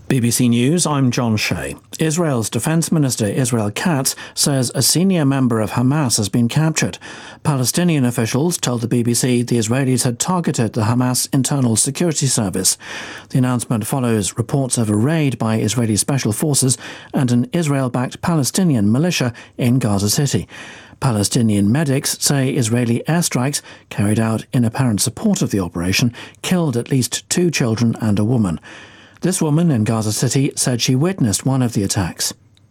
BBC News, I'm John Shea. Israel's Defence Minister Israel Katz says a senior member of Hamas has been captured. Palestinian officials told the BBC the Israelis had targeted the Hamas Internal Security Service. The announcement follows reports of a raid by Israeli special forces and an Israel-backed Palestinian militia in Gaza City. Palestinian medics say Israeli airstrikes carried out in apparent support of the operation killed at least 2 children and a woman. This woman in Gaza City said she witnessed one of the attacks.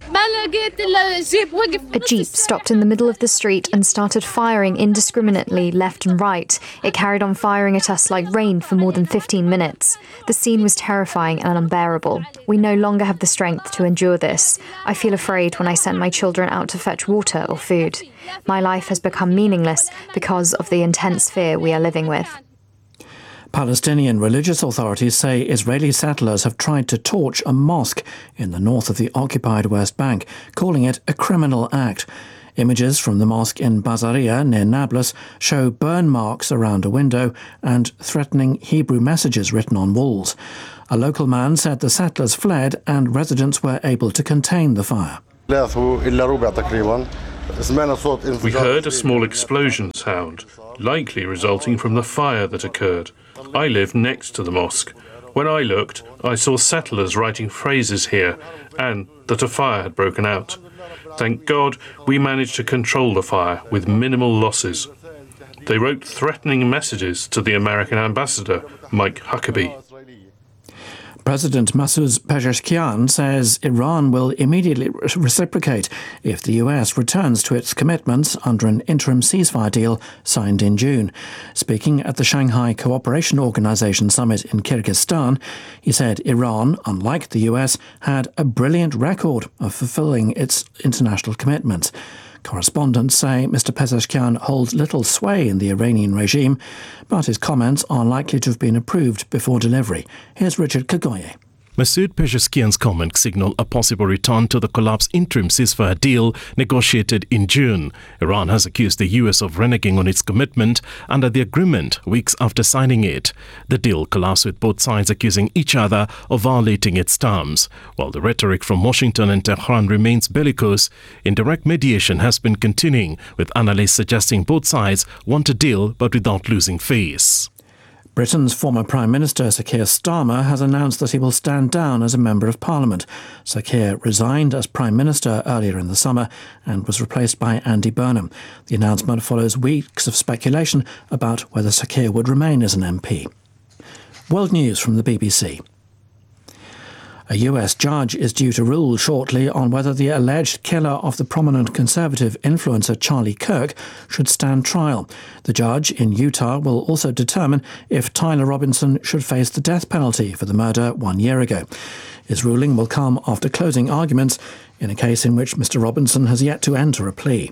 A jeep stopped in the middle of the street and started firing indiscriminately left and right. It carried on firing at us like rain for more than 15 minutes. The scene was terrifying and unbearable. We no longer have the strength to endure this. I feel afraid when I send my children out to fetch water or food. My life has become meaningless because of the intense fear we are living with. Palestinian religious authorities say Israeli settlers have tried to torch a mosque in the north of the occupied West Bank, calling it a criminal act. Images from the mosque in Bazaria near Nablus show burn marks around a window and threatening Hebrew messages written on walls. A local man said the settlers fled and residents were able to contain the fire. We heard a small explosion sound, likely resulting from the fire that occurred. I live next to the mosque. When I looked, I saw settlers writing phrases here and that a fire had broken out. Thank God we managed to control the fire with minimal losses. They wrote threatening messages to the American ambassador, Mike Huckabee. President Masoud Pezeshkian says Iran will immediately reciprocate if the US returns to its commitments under an interim ceasefire deal signed in June. Speaking at the Shanghai Cooperation Organization summit in Kyrgyzstan, he said Iran, unlike the US, had a brilliant record of fulfilling its international commitments. Correspondents say Mr. Pezeshkian holds little sway in the Iranian regime, but his comments are likely to have been approved before delivery. Here's Richard Kagoye. Masoud Pezeshkian's comments signal a possible return to the collapsed interim ceasefire deal negotiated in June. Iran has accused the US of reneging on its commitment under the agreement weeks after signing it. The deal collapsed with both sides accusing each other of violating its terms. While the rhetoric from Washington and Tehran remains bellicose, indirect mediation has been continuing, with analysts suggesting both sides want a deal but without losing face. Britain's former Prime Minister Sir Keir Starmer has announced that he will stand down as a Member of Parliament. Sir Keir resigned as Prime Minister earlier in the summer and was replaced by Andy Burnham. The announcement follows weeks of speculation about whether Sir Keir would remain as an MP. World News from the BBC. A US judge is due to rule shortly on whether the alleged killer of the prominent conservative influencer Charlie Kirk should stand trial. The judge in Utah will also determine if Tyler Robinson should face the death penalty for the murder 1 year ago. His ruling will come after closing arguments in a case in which Mr. Robinson has yet to enter a plea.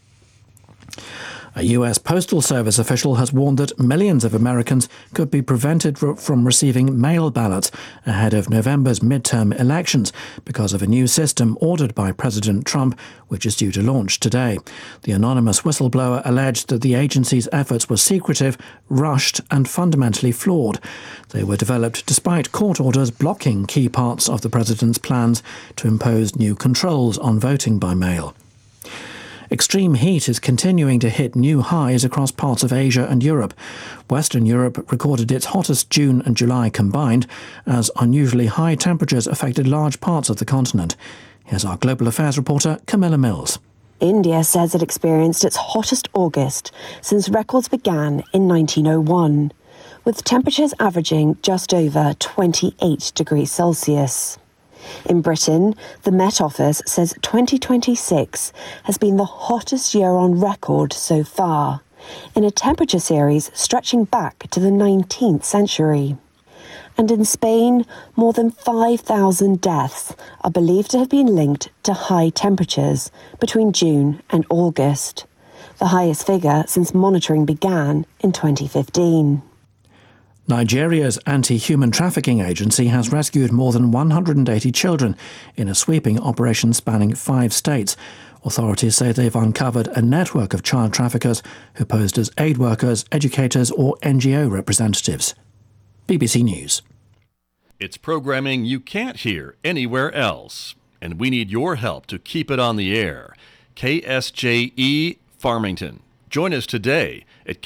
A US Postal Service official has warned that millions of Americans could be prevented from receiving mail ballots ahead of November's midterm elections because of a new system ordered by President Trump, which is due to launch today. The anonymous whistleblower alleged that the agency's efforts were secretive, rushed and fundamentally flawed. They were developed despite court orders blocking key parts of the president's plans to impose new controls on voting by mail. Extreme heat is continuing to hit new highs across parts of Asia and Europe. Western Europe recorded its hottest June and July combined, as unusually high temperatures affected large parts of the continent. Here's our global affairs reporter, Camilla Mills. India says it experienced its hottest August since records began in 1901, with temperatures averaging just over 28 degrees Celsius. In Britain, the Met Office says 2026 has been the hottest year on record so far, in a temperature series stretching back to the 19th century. And in Spain, more than 5,000 deaths are believed to have been linked to high temperatures between June and August, the highest figure since monitoring began in 2015. Nigeria's anti-human trafficking agency has rescued more than 180 children in a sweeping operation spanning 5 states. Authorities say they've uncovered a network of child traffickers who posed as aid workers, educators or NGO representatives. BBC News. It's programming you can't hear anywhere else, and we need your help to keep it on the air. KSJE Farmington. Join us today at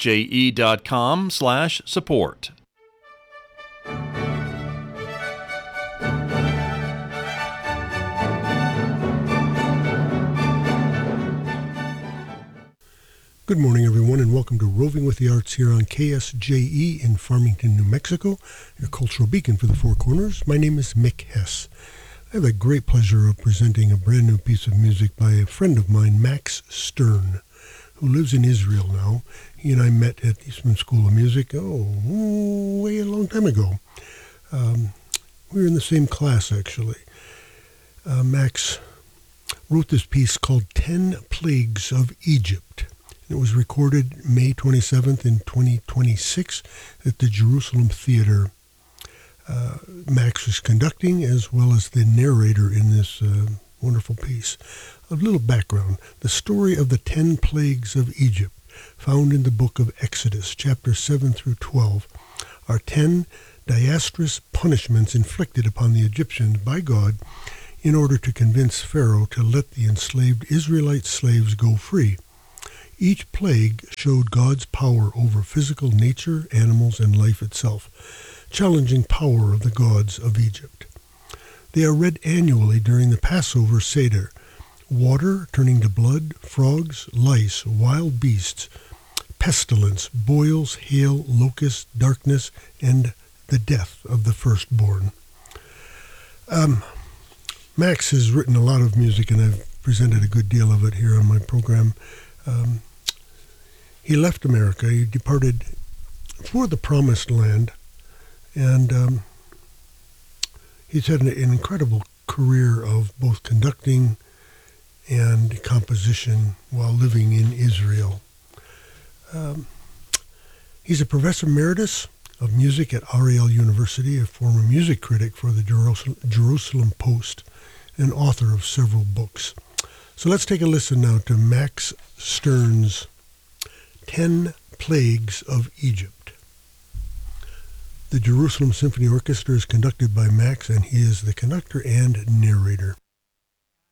ksje.com/support. Good morning, everyone, and welcome to Roving with the Arts here on KSJE in Farmington, New Mexico, your cultural beacon for the Four Corners. My name is Mick Hess. I have the great pleasure of presenting a brand new piece of music by a friend of mine, Max Stern, who lives in Israel now. He and I met at Eastman School of Music, way a long time ago. We were in the same class, actually. Max wrote this piece called 10 Plagues of Egypt. It was recorded May 27th in 2026 at the Jerusalem Theater. Max was conducting as well as the narrator in this wonderful piece. A little background. The story of the 10 plagues of Egypt, found in the book of Exodus, chapters 7 through 12, are 10 disastrous punishments inflicted upon the Egyptians by God in order to convince Pharaoh to let the enslaved Israelite slaves go free. Each plague showed God's power over physical nature, animals, and life itself, challenging power of the gods of Egypt. They are read annually during the Passover Seder. Water turning to blood, frogs, lice, wild beasts, pestilence, boils, hail, locusts, darkness, and the death of the firstborn. Max has written a lot of music, and I've presented a good deal of it here on my program. He left America. He departed for the Promised Land, and he's had an incredible career of both conducting and composition while living in Israel. He's a professor emeritus of music at Ariel University, a former music critic for the Jerusalem Post, and author of several books. So let's take a listen now to Max Stern's 10 Plagues of Egypt. The Jerusalem Symphony Orchestra is conducted by Max, and he is the conductor and narrator.